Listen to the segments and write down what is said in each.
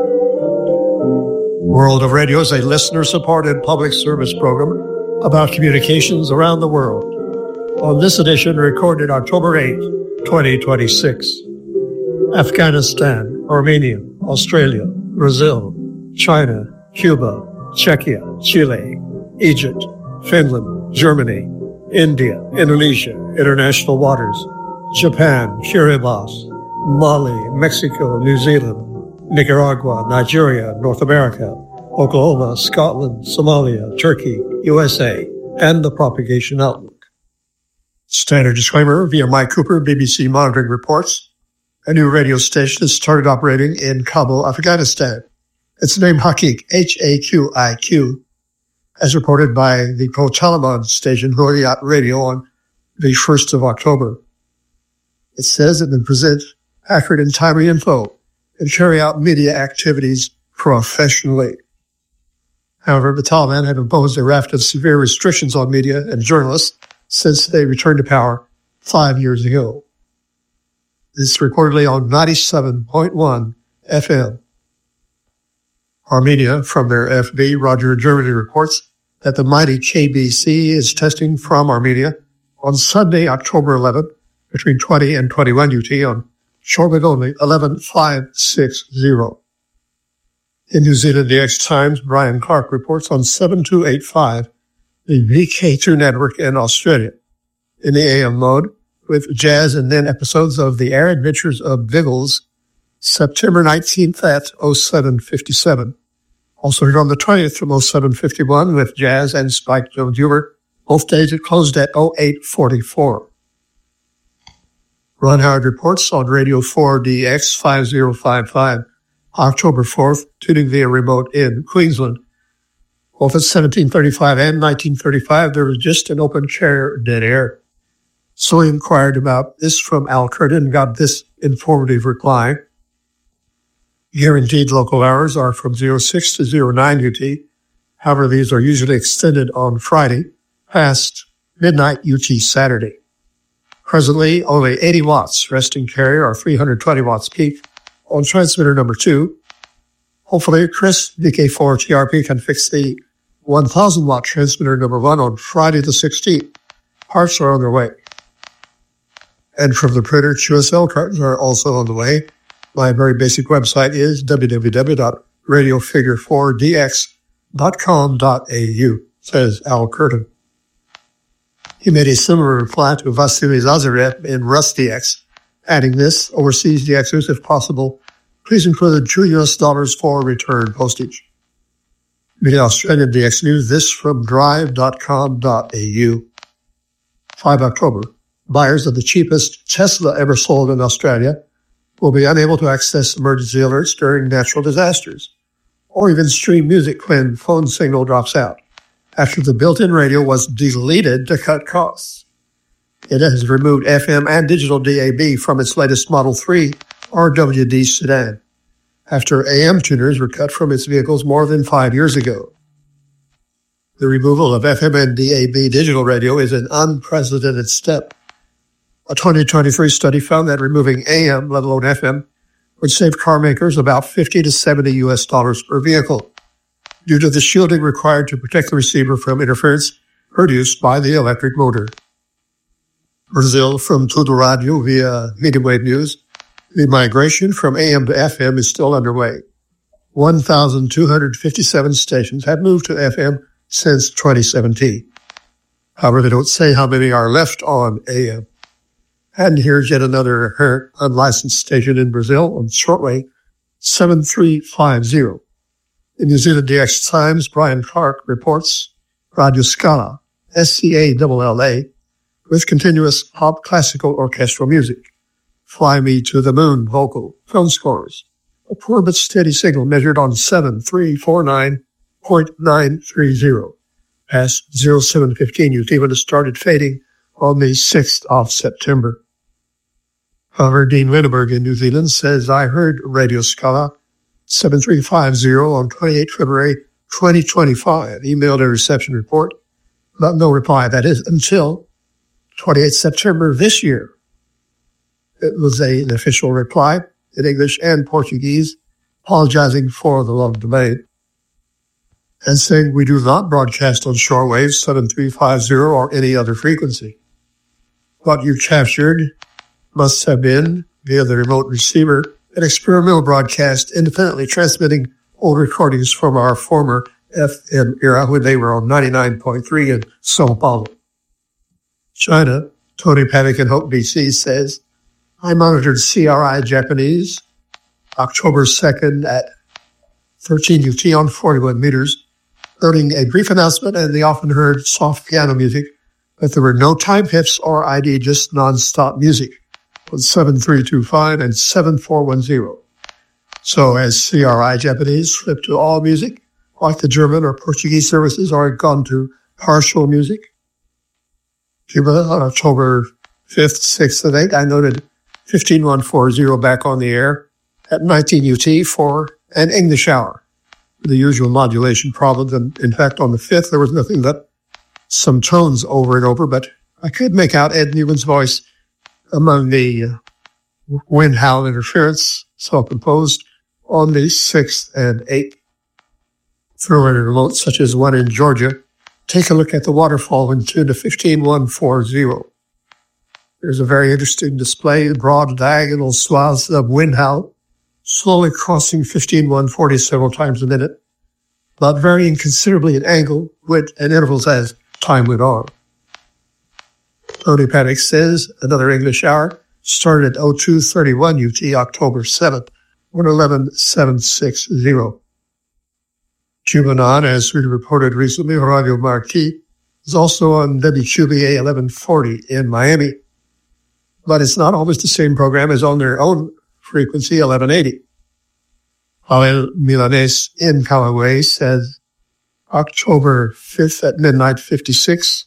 World of Radio is a listener-supported public service program about communications around the world. On this edition, recorded October 8, 2026. Afghanistan, Armenia, Australia, Brazil, China, Cuba, Czechia, Chile, Egypt, Finland, Germany, India, Indonesia, international waters, Japan, Kiribati, Mali, Mexico, New Zealand, Nicaragua, Nigeria, North America, Oklahoma, Scotland, Somalia, Turkey, USA, and the propagation outlook. Standard disclaimer via Mike Cooper, BBC Monitoring Reports. A new radio station has started operating in Kabul, Afghanistan. Its name Haqiq, H-A-Q-I-Q, as reported by the pro-Taliban station Hurriyat Radio on the 1st of October. It says it will present accurate and timely info and carry out media activities professionally. However, the Taliban have imposed a raft of severe restrictions on media and journalists since they returned to power 5 years ago. This is reportedly on 97.1 FM. Armenia, from their FB, Roger Germany reports that the mighty KBC is testing from Armenia on Sunday, October 11th, between 20 and 21 UT on shortwave only 11560. In New Zealand, the X-Times, Brian Clark reports on 7285, the VK2 network in Australia, in the AM mode, with jazz and then episodes of The Air Adventures of Biggles, September 19th at 0757. Also heard on the 20th from 0751 with jazz and Spike Jones Humor. Both days it closed at 0844. Ron Howard reports on Radio 4DX 5055, October 4th, tuning via remote in Queensland. Both at 1735 and 1935, there was just an open chair dead air. So he inquired about this from Al Curtin and got this informative reply. Guaranteed local hours are from 06 to 09 UT. However, these are usually extended on Friday past midnight UT Saturday. Presently, only 80 watts resting carrier or 320 watts peak on transmitter number 2. Hopefully, Chris, VK4TRP, can fix the 1,000 watt transmitter number 1 on Friday the 16th. Parts are on their way. And from the printer, QSL cartons are also on the way. My very basic website is www.radio4dx.com.au, says Al Curtin. He made a similar reply to Vasily Zazarev in RusDX, adding this: overseas DXers, if possible, please include $2 for return postage. The Australian DX News, this from drive.com.au. 5 October. Buyers of the cheapest Tesla ever sold in Australia will be unable to access emergency alerts during natural disasters, or even stream music when phone signal drops out, after the built-in radio was deleted to cut costs. It has removed FM and digital DAB from its latest Model 3 RWD sedan, after AM tuners were cut from its vehicles more than 5 years ago. The removal of FM and DAB digital radio is an unprecedented step. A 2023 study found that removing AM, let alone FM, would save car makers about $50 to $70 per vehicle, due to the shielding required to protect the receiver from interference produced by the electric motor. Brazil, from Tudo Radio via medium wave news, the migration from AM to FM is still underway. 1,257 stations have moved to FM since 2017. However, they don't say how many are left on AM. And here's yet another unlicensed station in Brazil on shortwave 7350. In New Zealand DX Times, Brian Clark reports Radio Scala, SCALLA, with continuous pop classical orchestral music. Fly Me to the Moon vocal, film scores. A poor but steady signal measured on 7349.930. Past 0715 UT when it started fading on the 6th of September. However, Dean Winterberg in New Zealand says, I heard Radio Scala 7350 on 28 February 2025. Emailed a reception report, but no reply. That is until 28 September this year. It was an official reply in English and Portuguese apologizing for the long delay, and saying we do not broadcast on shortwave 7350 or any other frequency. What you captured must have been, via the remote receiver, an experimental broadcast independently transmitting old recordings from our former FM era when they were on 99.3 in Sao Paulo. China, Tony Paddock in Hope, BC says, I monitored CRI Japanese October 2nd at 13 UT on 41 meters, learning a brief announcement and the often heard soft piano music, but there were no time pips or ID, just non-stop music on 7325 and 7410. So as CRI Japanese flipped to all music, like the German or Portuguese services, or had gone to partial music. Cuba on October 5th, 6th, and 8th, I noted 15140 back on the air at 19 UT for an English hour. The usual modulation problems, and in fact on the 5th there was nothing but some tones over and over, but I could make out Ed Newman's voice among the wind howl interference, self-imposed, on the 6th and 8th. Through a remote such as one in Georgia, take a look at the waterfall in tune to 15140. There's a very interesting display, broad diagonal swaths of wind howl, slowly crossing 15140 several times a minute, but varying considerably in angle, width, and intervals as time went on. Tony Paddock says another English hour started at 0231 UT October 7th, 11760. QAnon, as we reported recently, Radio Marquis, is also on WQBA 1140 in Miami. But it's not always the same program as on their own frequency, 1180. Pavel Milanese in Callaway says October 5th at midnight 56,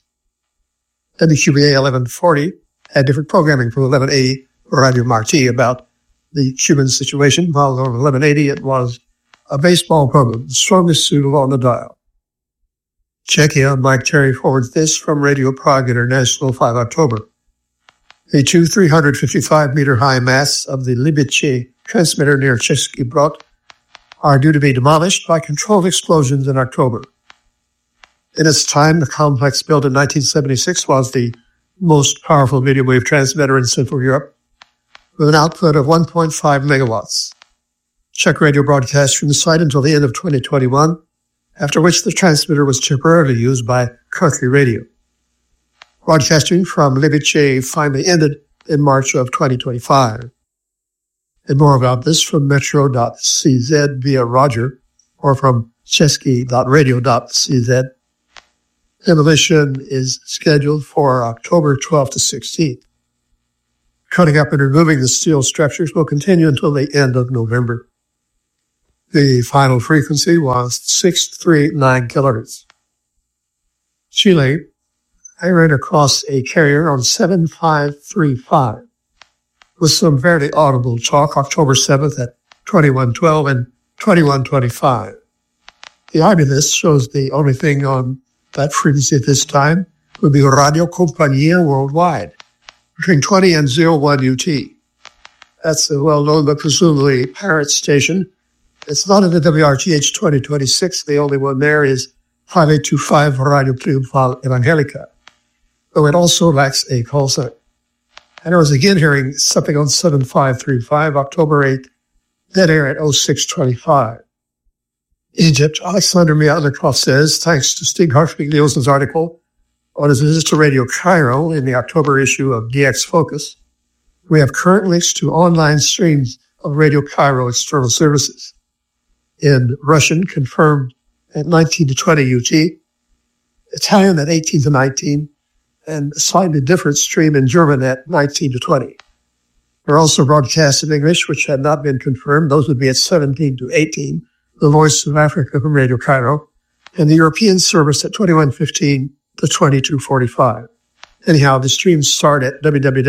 WQBA 1140 had different programming from 1180 for Radio Marquis about the Cuban situation, while on 1180 it was a baseball program, the strongest suit on the dial. Czechia, Mike Terry forwards this from Radio Prague International, 5 October. The two 355-meter high masts of the Libice transmitter near Český Brod are due to be demolished by controlled explosions in October. In its time, the complex built in 1976 was the most powerful medium wave transmitter in Central Europe, with an output of 1.5 megawatts. Czech radio broadcast from the site until the end of 2021, after which the transmitter was temporarily used by country radio. Broadcasting from Libice finally ended in March of 2025. And more about this from metro.cz via Roger or from chesky.radio.cz. Demolition is scheduled for October 12th to 16th. Cutting up and removing the steel structures will continue until the end of November. The final frequency was 639 kilohertz. Chile, I ran across a carrier on 7535 with some fairly audible talk October 7th at 2112 and 2125. The IBIS shows the only thing on that frequency at this time would be Radio Compañía Worldwide between 20 and 01 UT. That's a well-known but presumably parent station. It's not in the WRTH 2026. The only one there is 5825 Radio Triunfal Evangelica, though it also lacks a call sign. And I was again hearing something on 7535, October 8th, dead air at 0625. Egypt, Alexander Miatnikov says, thanks to Stig Hartvig-Nielsen's article on his visit to Radio Cairo in the October issue of DX Focus, we have current links to online streams of Radio Cairo external services. In Russian, confirmed at 19 to 20 UT, Italian at 18 to 19, and a slightly different stream in German at 19 to 20. We're also broadcast in English, which had not been confirmed. Those would be at 17 to 18, the Voice of Africa from Radio Cairo, and the European service at 2115 to 2245. Anyhow, the streams start at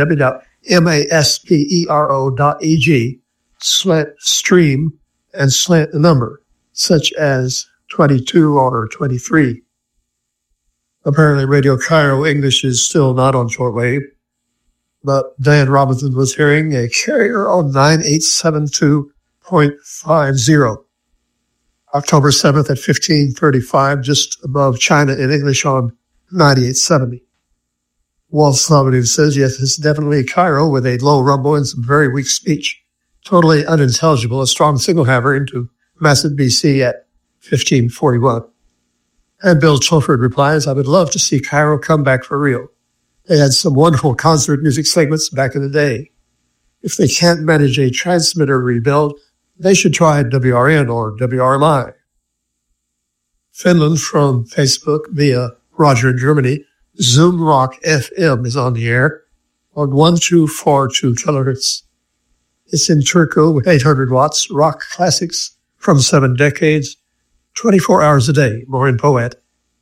www.maspero.eg/stream and slant the number, such as 22 or 23. Apparently, Radio Cairo English is still not on shortwave, but Dan Robinson was hearing a carrier on 9872 98.50. October 7th at 15:35, just above China in English on 98.70. Walt Slobodan says, yes, it's definitely Cairo with a low rumble and some very weak speech. Totally unintelligible, a strong signal hammer into Masset, BC at 15:41. And Bill Chilford replies, I would love to see Cairo come back for real. They had some wonderful concert music segments back in the day. If they can't manage a transmitter rebuild, they should try WRN or WRMI. Finland from Facebook via Roger in Germany. Zoom Rock FM is on the air on 1242 kilohertz. It's in Turku with 800 watts, rock classics from 7 decades, 24 hours a day. More info at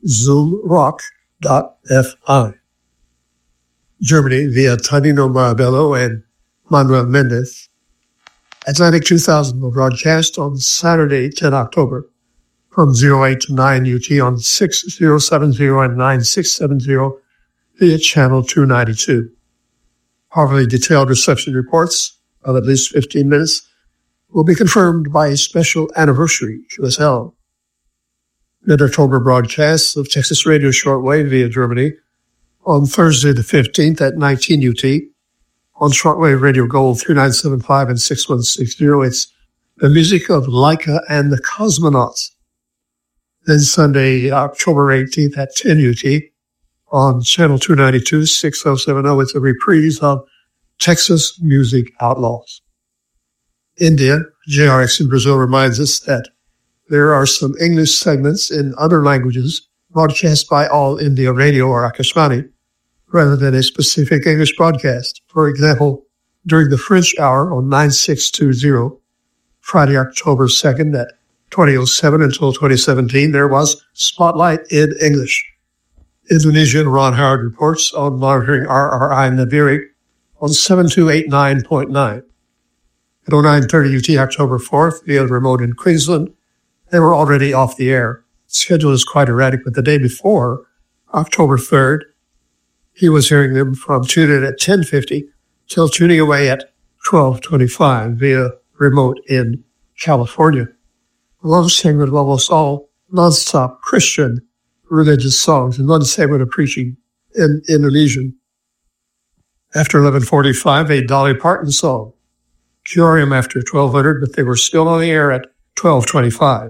zoomrock.fi. Germany via Tonino Marabello and Manuel Mendez. Atlantic 2000 will broadcast on Saturday, 10 October from 08 to 9 UT on 6070 and 9670 via channel 292. Hourly detailed reception reports of at least 15 minutes will be confirmed by a special anniversary QSL. Mid-October broadcasts of Texas Radio Shortwave via Germany on Thursday the 15th at 19 UT. On Shortwave Radio Gold 3975 and 6160, it's the music of Laika and the Cosmonauts. Then Sunday, October 18th at 10 UT on Channel 292, 6070, it's a reprise of Texas Music Outlaws. India, JRX in Brazil reminds us that there are some English segments in other languages broadcast by All India Radio or Akashvani, rather than a specific English broadcast. For example, during the French hour on 9620, Friday, October 2nd at 2007 until 2017, there was Spotlight in English. Indonesian Ron Howard reports on monitoring RRI Nabiri on 7289.9. At 0930 UT October 4th, via remote in Queensland, they were already off the air. The schedule is quite erratic, but the day before, October 3rd, he was hearing them from tune-in at 10:50 till tuning away at 12:25 via remote in California. A long segment of almost all non-stop Christian religious songs and one segment of preaching in Indonesian. After 11:45, a Dolly Parton song. Curium after 1200, but they were still on the air at 12:25.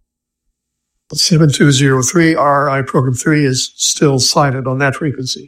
7203 RRI Program 3 is still silent on that frequency.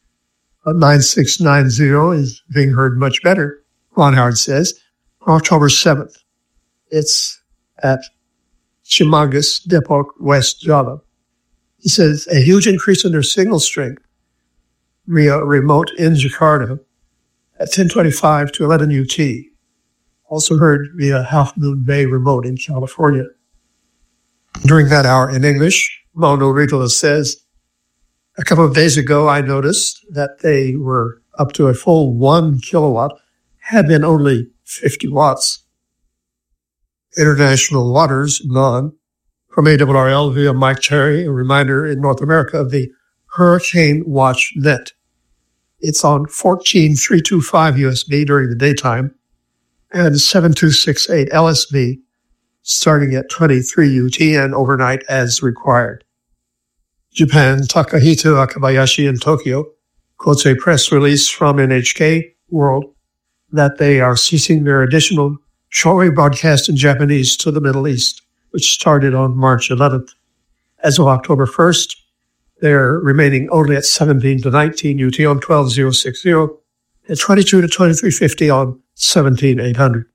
9690 is being heard much better, Ron Howard says, on October 7th. It's at Cimanggis, Depok, West Java. He says a huge increase in their signal strength via remote in Jakarta at 10:25 to 11 UT. Also heard via Half Moon Bay remote in California. During that hour in English, Mono Ricola says, a couple of days ago, I noticed that they were up to a full 1 kilowatt, had been only 50 watts. International Waters, none. From ARRL via Mike Terry, a reminder in North America of the Hurricane Watch Net. It's on 14325 USB during the daytime and 7268 LSB starting at 23 UT and overnight as required. Japan, Takahito Akabayashi in Tokyo quotes a press release from NHK World that they are ceasing their additional shortwave broadcast in Japanese to the Middle East, which started on March 11th. As of October 1st, they're remaining only at 17 to 19 UT on 12060 and 22 to 2350 on 17800.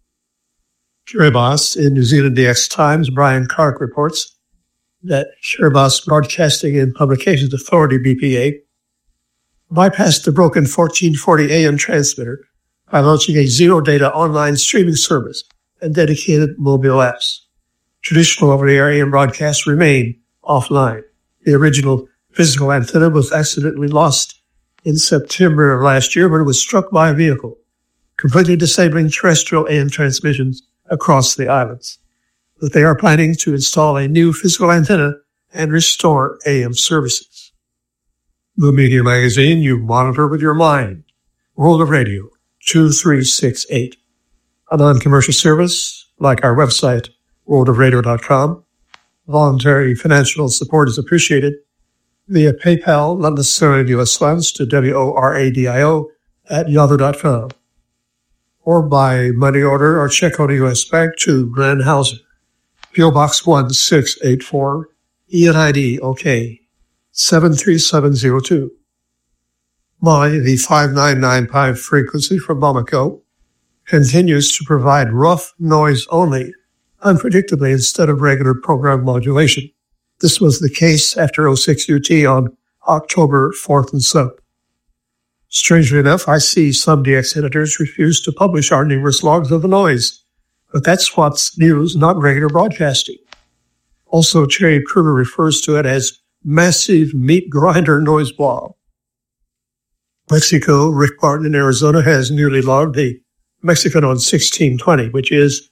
Kiribati in New Zealand DX Times, Brian Clark reports that Kiribati Broadcasting and Publications Authority, BPA, bypassed the broken 1440 AM transmitter by launching a zero-data online streaming service and dedicated mobile apps. Traditional over-the-air AM broadcasts remain offline. The original physical antenna was accidentally lost in September of last year when it was struck by a vehicle, completely disabling terrestrial AM transmissions across the islands. But they are planning to install a new physical antenna and restore AM services. The Media Magazine you monitor with your mind. World of Radio, 2368. A non-commercial service like our website, worldofradio.com. Voluntary financial support is appreciated via PayPal, not necessarily U.S. funds, to WORADIO@yahoo.com, or by money order or check on a U.S. bank to Glenn Hauser, P.O. Box 1684, ENID, OK, 73702. Molly, the 5995 frequency from Bamako, continues to provide rough noise only, unpredictably instead of regular program modulation. This was the case after 06 UT on October 4th and 7th. Strangely enough, I see some DX editors refuse to publish our numerous logs of the noise, but that's what's news, not regular broadcasting. Also, Cherry Kruger refers to it as massive meat grinder noise blob. Mexico, Rick Martin in Arizona has newly logged the Mexican on 1620, which is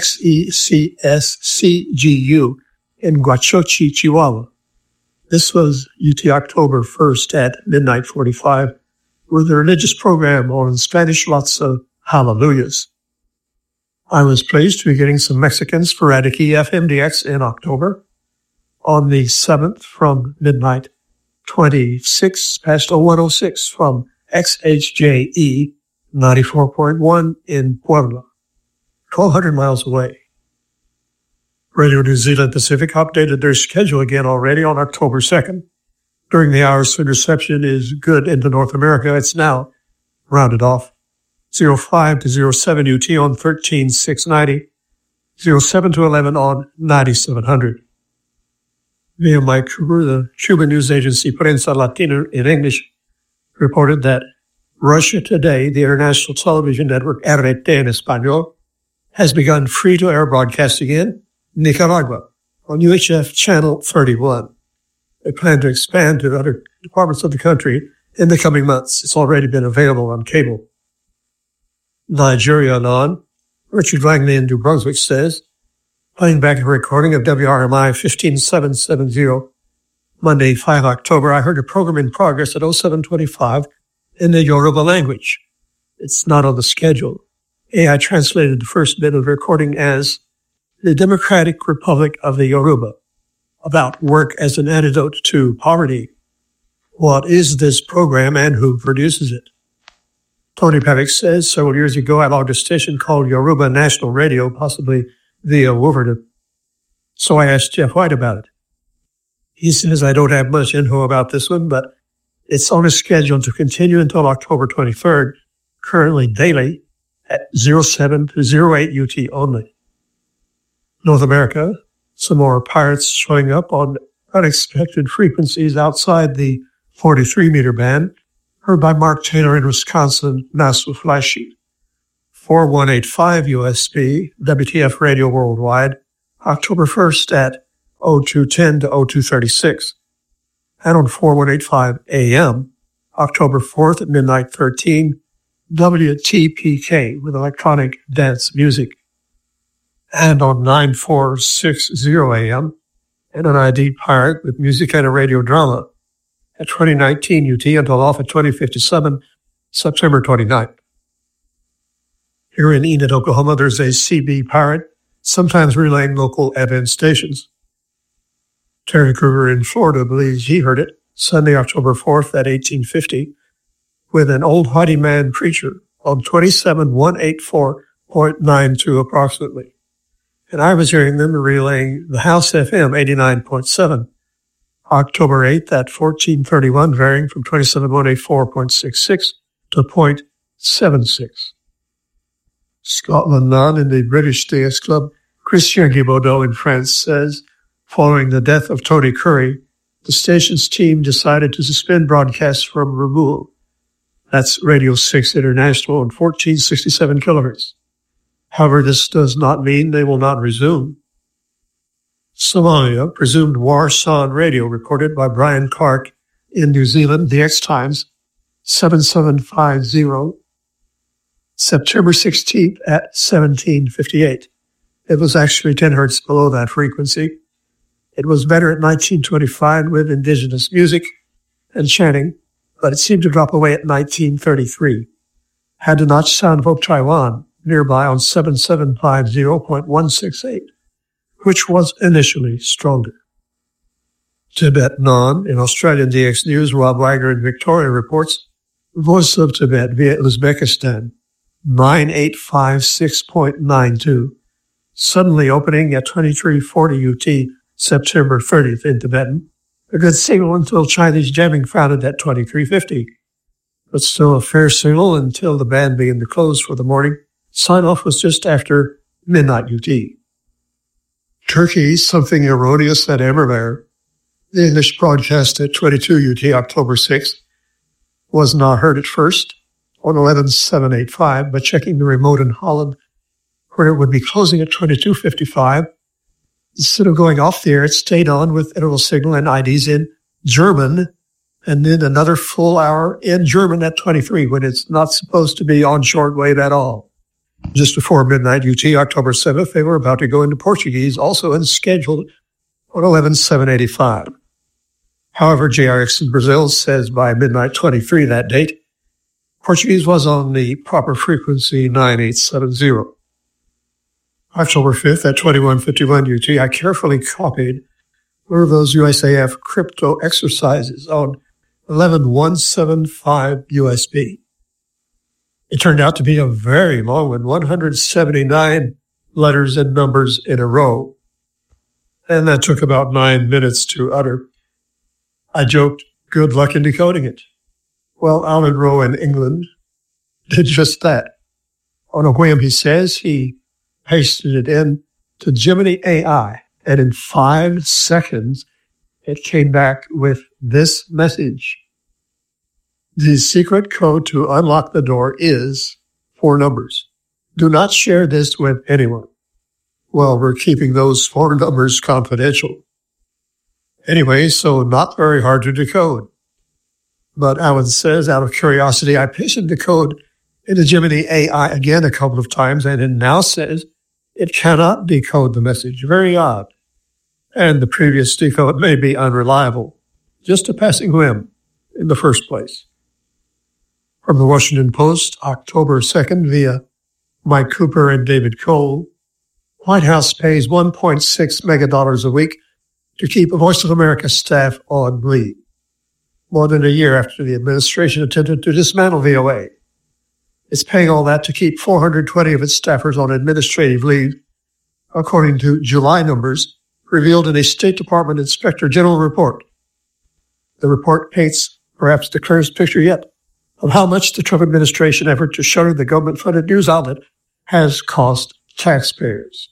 XECSCGU in Guachochi, Chihuahua. This was UT October 1st at midnight 45, with a religious program on Spanish lots of hallelujahs. I was pleased to be getting some Mexican sporadic EFMDX in October on the 7th from midnight 26 past 0106 from XHJE 94.1 in Puebla, 1,200 miles away. Radio New Zealand Pacific updated their schedule again already on October 2nd. During the hours when reception is good into North America, it's now rounded off 05 to 07 UT on 13690, 07 to 11 on 9700. Via Mike Kruger, the Cuban news agency Prensa Latina in English, reported that Russia Today, the international television network RT en Español, has begun free-to-air broadcasting in Nicaragua on UHF Channel 31. They plan to expand to other departments of the country in the coming months. It's already been available on cable. Nigeria on, Richard Langley in New Brunswick says, playing back a recording of WRMI 15770, Monday, 5 October, I heard a program in progress at 0725 in the Yoruba language. It's not on the schedule. AI translated the first bit of the recording as the Democratic Republic of the Yoruba, about work as an antidote to poverty. What is this program and who produces it? Tony Pavick says, several years ago I logged a station called Yoruba National Radio, possibly via Wolverton. So I asked Jeff White about it. He says, I don't have much info about this one, but it's on a schedule to continue until October 23rd, currently daily at 07 to 08 UT only. North America, some more pirates showing up on unexpected frequencies outside the 43-meter band, heard by Mark Taylor in Wisconsin, NASA fly sheet. 4185 USB, WTF Radio Worldwide, October 1st at 0210 to 0236. And on 4185 AM, October 4th at midnight 13, WTPK with electronic dance music. And on 9460 AM, NNID Pirate with music and a radio drama at 2019 UT until off at 2057, September 29th. Here in Enid, Oklahoma, there's a CB Pirate, sometimes relaying local FM stations. Terry Kruger in Florida believes he heard it Sunday, October 4th at 1850 with an old haughty man preacher on 27184.92 approximately. And I was hearing them relaying the House FM 89.7, October 8th at 1431, varying from 27184.66 to 0.76. Scotland None in the British DX Club, Christian Guibaudot in France says, following the death of Tony Curry, the station's team decided to suspend broadcasts from Rabaul. That's Radio 6 International on 1467 kilohertz. However, this does not mean they will not resume. Somalia, presumed war-song radio, reported by Brian Clark in New Zealand, the X Times, 7750, September 16th at 1758. It was actually 10 hertz below that frequency. It was better at 1925 with indigenous music and chanting, but it seemed to drop away at 1933. Had to notch sound of Hope Taiwan, nearby on 7750.168, which was initially stronger. Tibet Non, in Australian DX News, Rob Wagner in Victoria reports, Voice of Tibet via Uzbekistan, 9856.92, suddenly opening at 2340 UT, September 30th in Tibetan, a good signal until Chinese jamming found it at 2350. But still a fair signal until the band began to close for the morning. Sign-off was just after midnight UT. Turkey, something erroneous at Emmerleer. The English broadcast at 22 UT, October 6th, was not heard at first on 11785, but checking the remote in Holland, where it would be closing at 2255, instead of going off the air, it stayed on with interval signal and IDs in German, and then another full hour in German at 23 when it's not supposed to be on shortwave at all. Just before midnight UT, October 7th, they were about to go into Portuguese, also unscheduled on 11785. However, JRX in Brazil says by midnight 23 that date, Portuguese was on the proper frequency 9870. October 5th at 2151 UT, I carefully copied one of those USAF crypto exercises on 11175 USB. It turned out to be a very long one, 179 letters and numbers in a row. And that took about 9 minutes to utter. I joked, good luck in decoding it. Well, Alan Rowe in England did just that. On a whim, he says, he pasted it in to Gemini AI, and in 5 seconds, it came back with this message. The secret code to unlock the door is 4 numbers. Do not share this with anyone. Well, we're keeping those 4 numbers confidential. Anyway, so not very hard to decode. But Alan says, out of curiosity, I pasted the code into Gemini AI again a couple of times, and it now says it cannot decode the message. Very odd. And the previous decode may be unreliable. Just a passing whim in the first place. From the Washington Post, October 2nd, via Mike Cooper and David Cole, White House pays $1.6 million a week to keep a Voice of America staff on leave, more than a year after the administration attempted to dismantle VOA. It's paying all that to keep 420 of its staffers on administrative leave, according to July numbers revealed in a State Department Inspector General report. The report paints perhaps the clearest picture yet of how much the Trump administration effort to shutter the government-funded news outlet has cost taxpayers.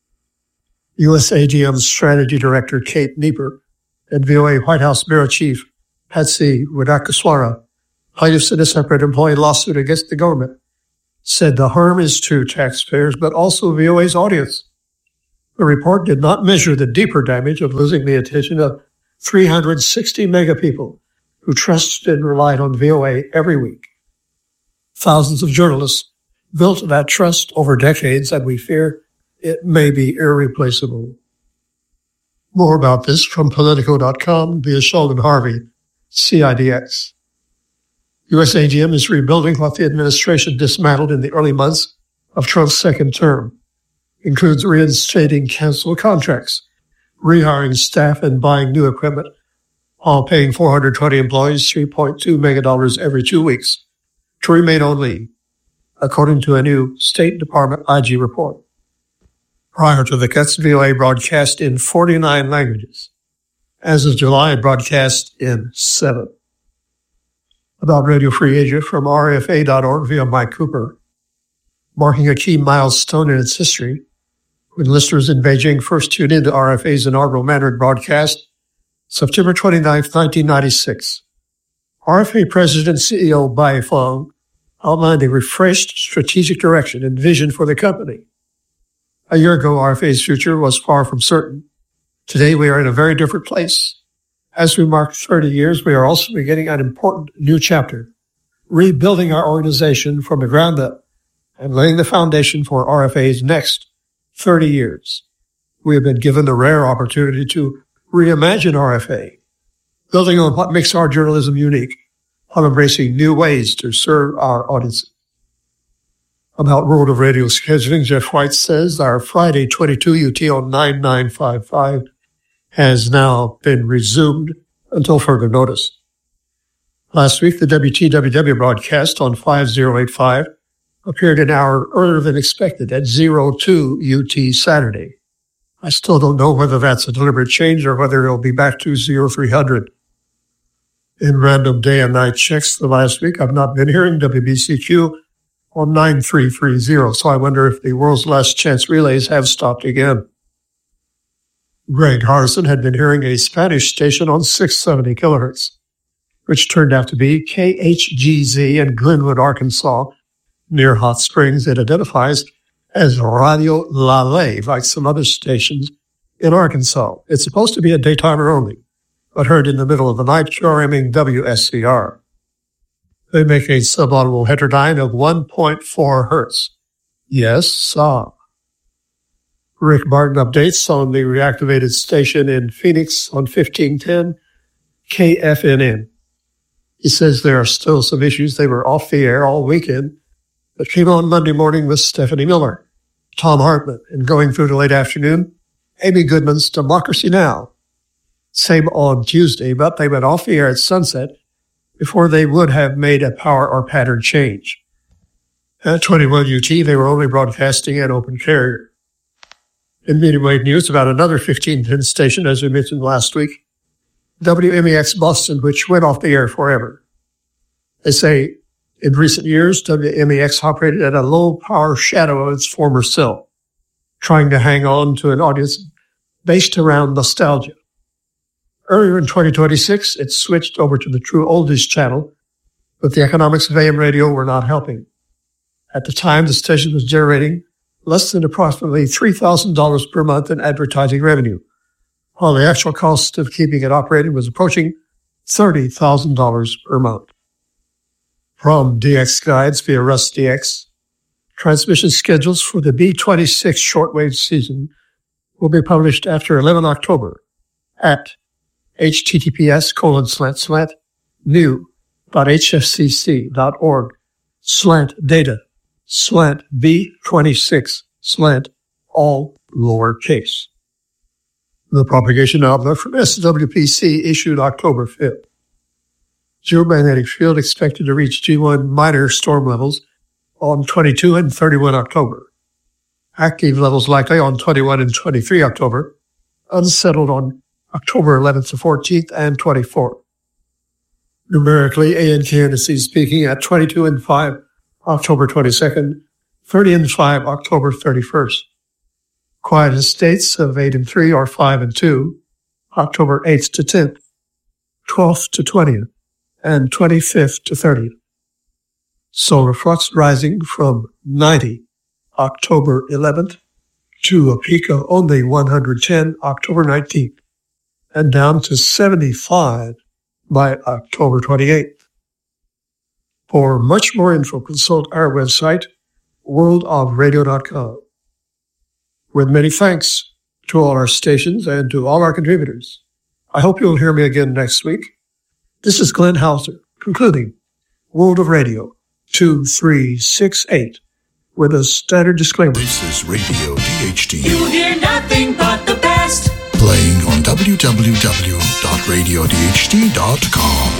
USAGM Strategy Director Kate Nieper and VOA White House Bureau Chief Patsy Widakuswara, plaintiffs in a separate employee lawsuit against the government, said the harm is to taxpayers, but also VOA's audience. The report did not measure the deeper damage of losing the attention of 360 mega people who trusted and relied on VOA every week. Thousands of journalists built that trust over decades, and we fear it may be irreplaceable. More about this from Politico.com via Sheldon Harvey, CIDX. USAGM is rebuilding what the administration dismantled in the early months of Trump's second term. Includes reinstating canceled contracts, rehiring staff, and buying new equipment, while paying 420 employees $3.2 million every 2 weeks to remain on leave, according to a new State Department IG report. Prior to the cuts, VOA broadcast in 49 languages. As of July, it broadcast in 7. About Radio Free Asia from RFA.org via Mike Cooper, marking a key milestone in its history, when listeners in Beijing first tuned into RFA's inaugural Mandarin broadcast, September 29, 1996. RFA President and CEO Bai Feng outlined a refreshed strategic direction and vision for the company. A year ago, RFA's future was far from certain. Today, we are in a very different place. As we mark 30 years, we are also beginning an important new chapter, rebuilding our organization from the ground up and laying the foundation for RFA's next 30 years. We have been given the rare opportunity to reimagine RFA, building on what makes our journalism unique while embracing new ways to serve our audiences. About World of Radio scheduling, Jeff White says our Friday 22 UT on 9955 has now been resumed until further notice. Last week, the WTWW broadcast on 5085 appeared an hour earlier than expected at 02 UT Saturday. I still don't know whether that's a deliberate change or whether it'll be back to 0300. In random day and night checks the last week, I've not been hearing WBCQ on 9330, so I wonder if the world's last chance relays have stopped again. Greg Harrison had been hearing a Spanish station on 670 kilohertz, which turned out to be KHGZ in Glenwood, Arkansas, near Hot Springs. It identifies as Radio La Ley, like some other stations in Arkansas. It's supposed to be a daytimer only, but heard in the middle of the night, QRMing WSCR. They make a subaudible heterodyne of 1.4 hertz. Yes, sir. Rick Martin updates on the reactivated station in Phoenix on 1510 KFNN. He says there are still some issues. They were off the air all weekend, but came on Monday morning with Stephanie Miller, Tom Hartman, and going through the late afternoon, Amy Goodman's Democracy Now! Same on Tuesday, but they went off the air at sunset before they would have made a power or pattern change. At 21 UT, they were only broadcasting an open carrier. In medium wave news about another 1510 station, as we mentioned last week, WMEX Boston, which went off the air forever. They say in recent years, WMEX operated at a low power shadow of its former self, trying to hang on to an audience based around nostalgia. Earlier in 2026, it switched over to the True Oldies channel, but the economics of AM radio were not helping. At the time, the station was generating less than approximately $3,000 per month in advertising revenue, while the actual cost of keeping it operating was approaching $30,000 per month. From DX Guides via RusDX, transmission schedules for the B26 shortwave season will be published after 11 October at https://new.hfcc.org/data/B26/ all lowercase. The propagation outlook from SWPC issued October 5th. Geomagnetic field expected to reach G1 minor storm levels on 22 and 31 October. Active levels likely on 21 and 23 October. Unsettled on October 11th to 14th and 24th. Numerically, ANKNC is peaking at 22 and 5 October 22nd, 30 and 5 October 31st. Quietest states of 8 and 3 or 5 and 2, October 8th to 10th, 12th to 20th, and 25th to 30th. Solar flux rising from 90 October 11th to a peak of only 110 October 19th, and down to 75 by October 28th. For much more info, consult our website, worldofradio.com. With many thanks to all our stations and to all our contributors. I hope you'll hear me again next week. This is Glenn Hauser, concluding World of Radio 2368 with a standard disclaimer. This is Radio DHT. You hear nothing but the best. Playing on www.radiodht.com.